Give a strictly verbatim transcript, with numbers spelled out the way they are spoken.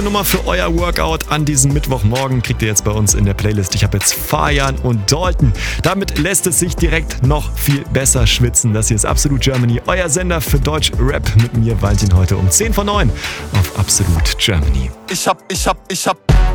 Nummer für euer Workout an diesem Mittwochmorgen kriegt ihr jetzt bei uns in der Playlist. Ich habe jetzt Fajan und Dalton. Damit lässt es sich direkt noch viel besser schwitzen. Das hier ist Absolut Germany, euer Sender für Deutsch-Rap mit mir, Valentin, heute um zehn vor neun auf Absolut Germany. Ich hab, ich hab, ich hab